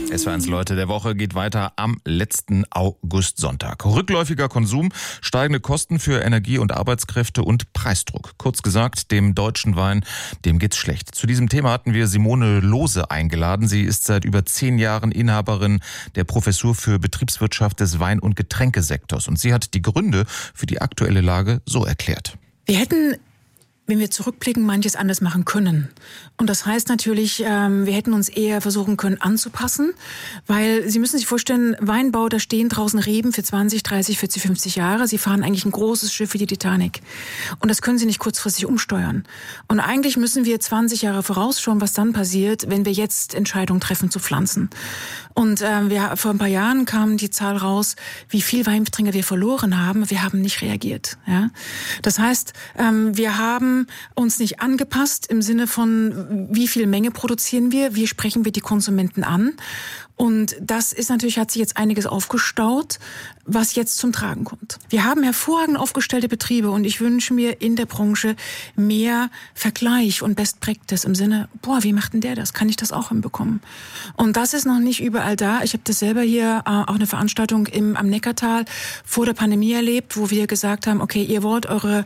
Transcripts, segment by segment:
SWR1 Leute der Woche geht weiter am letzten Augustsonntag. Rückläufiger Konsum, steigende Kosten für Energie und Arbeitskräfte und Preisdruck. Kurz gesagt, dem deutschen Wein, dem geht's schlecht. Zu diesem Thema hatten wir Simone Lohse eingeladen. Sie ist seit über 10 Jahren Inhaberin der Professur für Betriebswirtschaft des Wein- und Getränkesektors. Und sie hat die Gründe für die aktuelle Lage so erklärt. Wir hätten, wenn wir zurückblicken, manches anders machen können. Und das heißt natürlich, wir hätten uns eher versuchen können anzupassen, weil Sie müssen sich vorstellen, Weinbau, da stehen draußen Reben für 20, 30, 40, 50 Jahre. Sie fahren eigentlich ein großes Schiff wie die Titanic. Und das können Sie nicht kurzfristig umsteuern. Und eigentlich müssen wir 20 Jahre vorausschauen, was dann passiert, wenn wir jetzt Entscheidungen treffen zu pflanzen. Und vor ein paar Jahren kam die Zahl raus, wie viel Weintrinker wir verloren haben. Wir haben nicht reagiert. Ja? Das heißt, wir haben uns nicht angepasst im Sinne von, wie viel Menge produzieren wir, wie sprechen wir die Konsumenten an. Und das ist natürlich, hat sich jetzt einiges aufgestaut, was jetzt zum Tragen kommt. Wir haben hervorragend aufgestellte Betriebe und ich wünsche mir in der Branche mehr Vergleich und Best Practice im Sinne, wie macht denn der das? Kann ich das auch hinbekommen? Und das ist noch nicht überall da. Ich habe das selber hier auch eine Veranstaltung am Neckartal vor der Pandemie erlebt, wo wir gesagt haben, okay, ihr wollt eure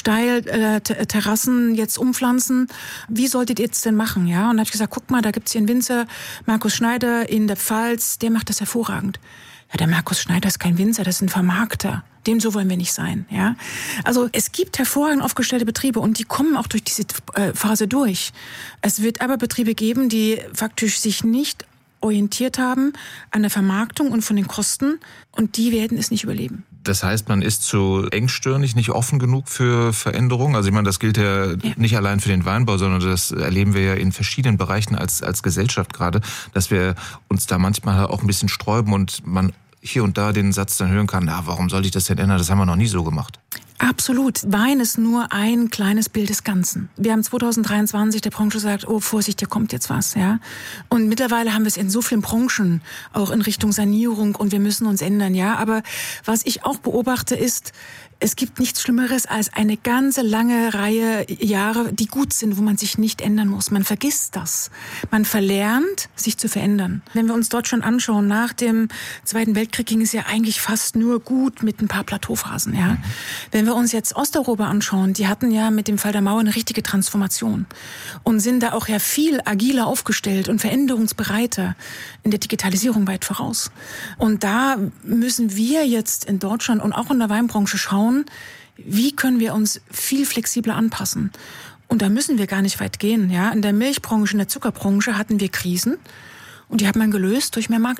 Steilterrassen jetzt umpflanzen. Wie solltet ihr es denn machen? Ja? Und da habe ich gesagt, guck mal, da gibt's hier einen Winzer, Markus Schneider in der Pfalz, der macht das hervorragend. Ja, der Markus Schneider ist kein Winzer, das ist ein Vermarkter. Dem so wollen wir nicht sein. Ja? Also es gibt hervorragend aufgestellte Betriebe und die kommen auch durch diese Phase durch. Es wird aber Betriebe geben, die faktisch sich nicht orientiert haben an der Vermarktung und von den Kosten und die werden es nicht überleben. Das heißt, man ist zu engstirnig, nicht offen genug für Veränderungen? Also ich meine, das gilt ja nicht allein für den Weinbau, sondern das erleben wir ja in verschiedenen Bereichen als Gesellschaft gerade, dass wir uns da manchmal auch ein bisschen sträuben und man hier und da den Satz dann hören kann, warum soll ich das denn ändern? Das haben wir noch nie so gemacht. Absolut. Wein ist nur ein kleines Bild des Ganzen. Wir haben 2023 der Branche gesagt, Vorsicht, hier kommt jetzt was, ja. Und mittlerweile haben wir es in so vielen Branchen, auch in Richtung Sanierung und wir müssen uns ändern, ja. Aber was ich auch beobachte ist, es gibt nichts Schlimmeres als eine ganze lange Reihe Jahre, die gut sind, wo man sich nicht ändern muss. Man vergisst das. Man verlernt, sich zu verändern. Wenn wir uns Deutschland anschauen, nach dem Zweiten Weltkrieg ging es ja eigentlich fast nur gut mit ein paar Plateauphasen, ja. Wenn wir uns jetzt Osteuropa anschauen, die hatten ja mit dem Fall der Mauer eine richtige Transformation und sind da auch ja viel agiler aufgestellt und veränderungsbereiter in der Digitalisierung weit voraus. Und da müssen wir jetzt in Deutschland und auch in der Weinbranche schauen, wie können wir uns viel flexibler anpassen. Und da müssen wir gar nicht weit gehen. Ja? In der Milchbranche, in der Zuckerbranche hatten wir Krisen und die hat man gelöst durch mehr Markt.